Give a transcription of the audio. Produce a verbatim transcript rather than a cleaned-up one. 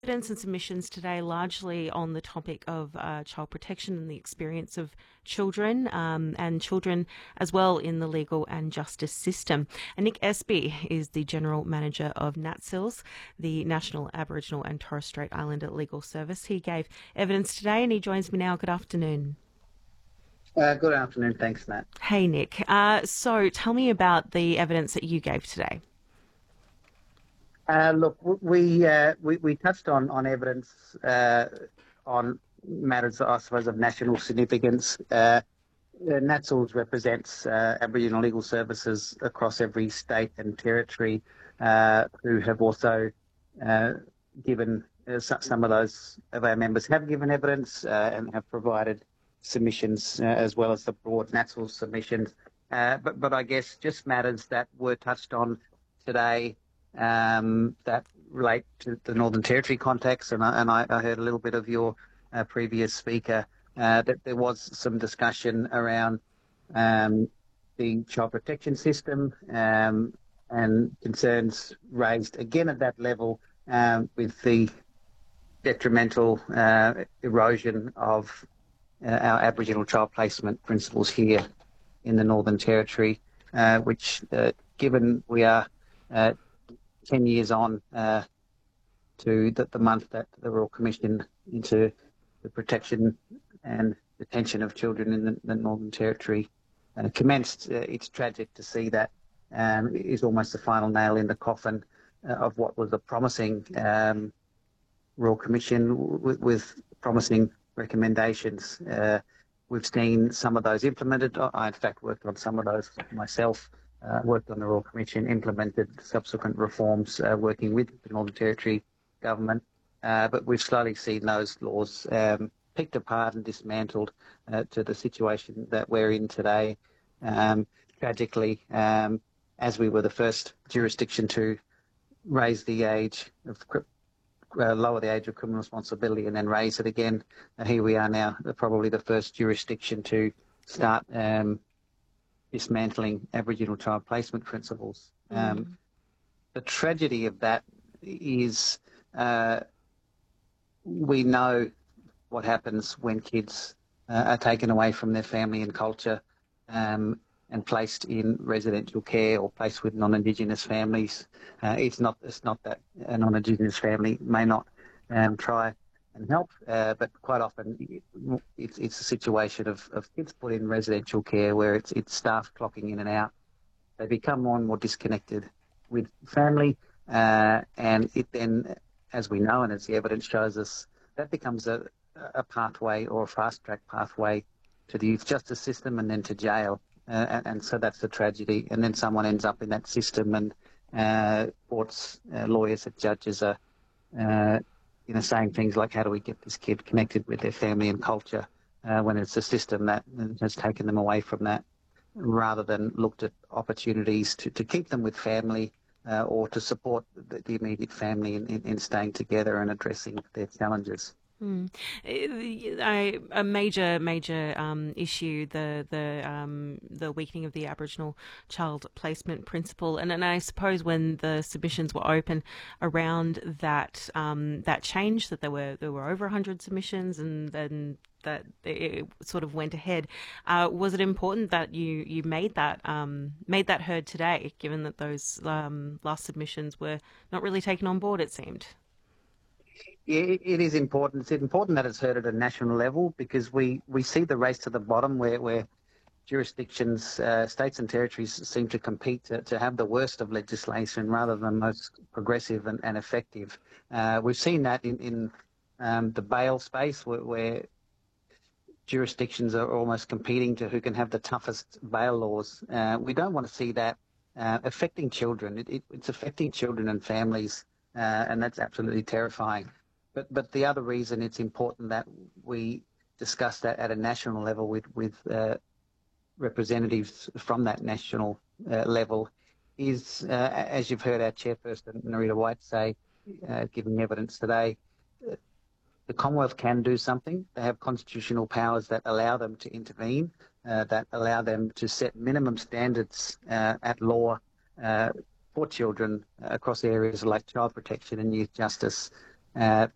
Evidence and submissions today largely on the topic of uh, child protection and the experience of children um, and children as well in the legal and justice system. And Nick Espy is the General Manager of NatSILS, the National Aboriginal and Torres Strait Islander Legal Service. He gave evidence today and he joins me now. Good afternoon. Uh, good afternoon. Thanks, Matt. Hey, Nick. Uh, so tell me about the evidence that you gave today. Uh, look, we, uh, we we touched on on evidence uh, on matters, I suppose, of national significance. Uh, NatSILS represents uh, Aboriginal legal services across every state and territory, uh, who have also uh, given uh, some of those of our members have given evidence uh, and have provided submissions uh, as well as the broad NatSILS submissions. Uh, but but I guess just matters that were touched on today um, that relate to the Northern Territory context, and I, and I, I heard a little bit of your uh, previous speaker uh, that there was some discussion around um, the child protection system um, and concerns raised again at that level um, with the detrimental uh, erosion of uh, our Aboriginal child placement principles here in the Northern Territory, uh, which, uh, given we are uh, ten years on uh, to the, the month that the Royal Commission into the protection and detention of children in the, the Northern Territory uh, commenced, uh, it's tragic to see that um, is almost the final nail in the coffin uh, of what was a promising um, Royal Commission with, with promising recommendations. Uh, we've seen some of those implemented. I, in fact, worked on some of those myself. Uh, worked on the Royal Commission, implemented subsequent reforms, uh, working with the Northern Territory government. Uh, but we've slowly seen those laws um, picked apart and dismantled uh, to the situation that we're in today. Um, tragically, um, as we were the first jurisdiction to raise the age of uh, lower the age of criminal responsibility and then raise it again, uh, here we are now, probably the first jurisdiction to start um, dismantling Aboriginal child placement principles. Mm. Um, the tragedy of that is uh, we know what happens when kids uh, are taken away from their family and culture um, and placed in residential care or placed with non-Indigenous families. Uh, it's not it's not that a non-Indigenous family may not um, try and help, uh, but quite often it's it's a situation of, of kids put in residential care where it's it's staff clocking in and out. They become more and more disconnected with family, uh, and it then, as we know and as the evidence shows us, that becomes a, a pathway or a fast-track pathway to the youth justice system and then to jail, uh, and, and so that's the tragedy. And then someone ends up in that system, and uh, courts, uh, lawyers, and judges are uh, you know, saying things like, how do we get this kid connected with their family and culture uh, when it's a system that has taken them away from that, rather than looked at opportunities to, to keep them with family uh, or to support the, the immediate family in, in, in staying together and addressing their challenges. Mm. I, a major, major um, issue, the the um, the weakening of the Aboriginal child placement principle, and, and I suppose when the submissions were open around that um, that change, that there were there were over a hundred submissions, and then that it sort of went ahead. Uh, was it important that you you made that um, made that heard today, given that those um, last submissions were not really taken on board? It seemed. It, it is important. It's important that it's heard at a national level, because we, we see the race to the bottom where, where jurisdictions, uh, states and territories seem to compete to, to have the worst of legislation rather than most progressive and, and effective. Uh, we've seen that in, in um, the bail space where, where jurisdictions are almost competing to who can have the toughest bail laws. Uh, we don't want to see that uh, affecting children. It, it, it's affecting children and families, uh, and that's absolutely terrifying. But but the other reason it's important that we discuss that at a national level with with uh, representatives from that national uh, level is, uh, as you've heard our chairperson Nerita White say, uh, giving evidence today, uh, the Commonwealth can do something. They have constitutional powers that allow them to intervene, uh, that allow them to set minimum standards uh, at law uh, for children across areas like child protection and youth justice. Uh,